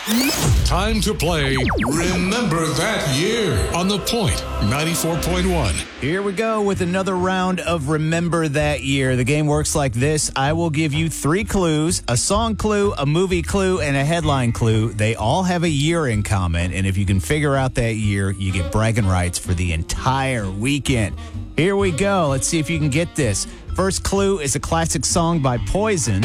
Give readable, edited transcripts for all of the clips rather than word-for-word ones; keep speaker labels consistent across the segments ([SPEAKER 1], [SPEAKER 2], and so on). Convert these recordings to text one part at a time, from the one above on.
[SPEAKER 1] Time to play Remember That Year on The Point 94.1.
[SPEAKER 2] Here we go with another round of Remember That Year. The game works like this. I will give you 3 clues, a song clue, a movie clue, and a headline clue. They all have a year in common, and if you can figure out that year, you get bragging rights for the entire weekend. Here we go. Let's see if you can get this. First clue is a classic song by Poison.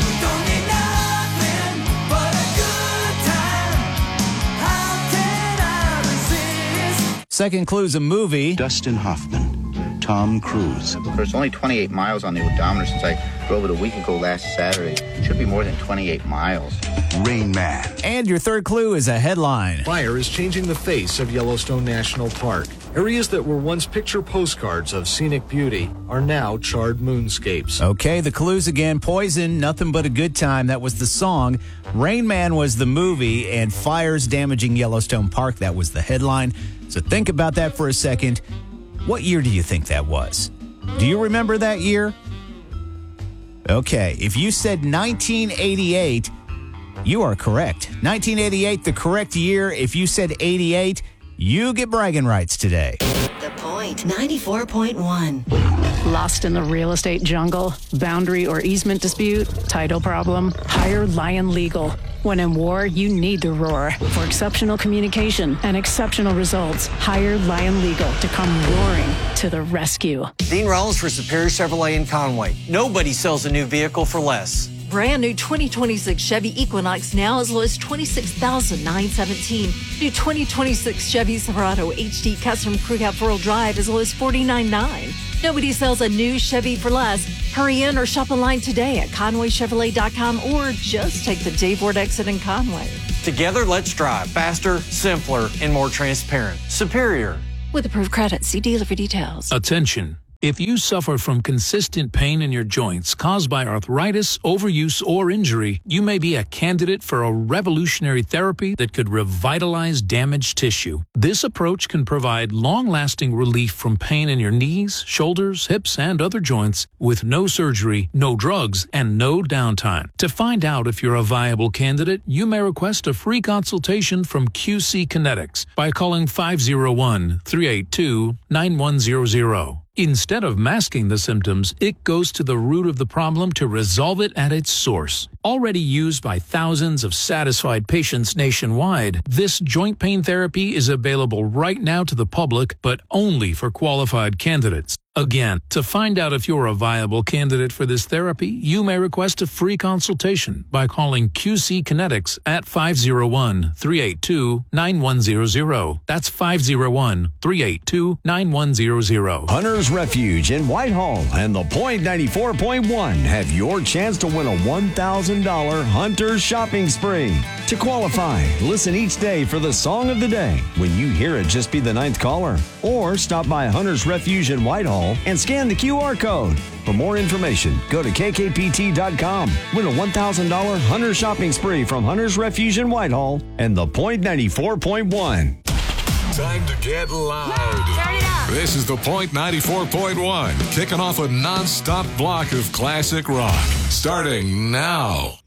[SPEAKER 2] Second clue is a movie.
[SPEAKER 3] Dustin Hoffman, Tom Cruise.
[SPEAKER 4] There's only 28 miles on the odometer since I drove it a week ago last Saturday. It should be more than 28 miles.
[SPEAKER 3] Rain Man.
[SPEAKER 2] And your third clue is a headline.
[SPEAKER 5] Fire is changing the face of Yellowstone National Park. Areas that were once picture postcards of scenic beauty are now charred moonscapes.
[SPEAKER 2] Okay, the clues again. Poison, Nothing But a Good Time. That was the song. Rain Man was the movie. And Fires Damaging Yellowstone Park. That was the headline. So think about that for a second. What year do you think that was? Do you remember that year? Okay, if you said 1988, you are correct. 1988, the correct year. If you said 88, you get bragging rights today.
[SPEAKER 6] The Point 94.1.
[SPEAKER 7] Lost in the real estate jungle? Boundary or easement dispute? Title problem? Hire Lion Legal. When in war, you need to roar. For exceptional communication and exceptional results, hire Lion Legal to come roaring to the rescue.
[SPEAKER 8] Dean Rollins for Superior Chevrolet in Conway. Nobody sells a new vehicle for less.
[SPEAKER 9] Brand new 2026 Chevy Equinox now as low as $26,917. New 2026 Chevy Silverado HD Custom Crew Cab 4-wheel drive as low as $49,900. Nobody sells a new Chevy for less. Hurry in or shop online today at ConwayChevrolet.com or just take the Dave Ward exit in Conway.
[SPEAKER 8] Together, let's drive faster, simpler, and more transparent. Superior.
[SPEAKER 9] With approved credit, see dealer for details.
[SPEAKER 10] Attention. If you suffer from consistent pain in your joints caused by arthritis, overuse, or injury, you may be a candidate for a revolutionary therapy that could revitalize damaged tissue. This approach can provide long-lasting relief from pain in your knees, shoulders, hips, and other joints with no surgery, no drugs, and no downtime. To find out if you're a viable candidate, you may request a free consultation from QC Kinetics by calling 501-382-9100. Instead of masking the symptoms, it goes to the root of the problem to resolve it at its source. Already used by thousands of satisfied patients nationwide, this joint pain therapy is available right now to the public, but only for qualified candidates. Again, to find out if you're a viable candidate for this therapy, you may request a free consultation by calling QC Kinetics at 501-382-9100. That's 501-382-9100.
[SPEAKER 11] Hunter's Refuge in Whitehall and The Point 94.1 have your chance to win a $1,000 Hunter's shopping spree. To qualify, listen each day for the song of the day. When you hear it, just be the 9th caller. Or stop by Hunter's Refuge in Whitehall and scan the QR code. For more information, go to kkpt.com. Win a $1,000 Hunter shopping spree from Hunter's Refuge in Whitehall and The Point 94.1.
[SPEAKER 1] Time to get loud.
[SPEAKER 6] Turn it up.
[SPEAKER 1] This is The Point 94.1, kicking off a non-stop block of classic rock. Starting now.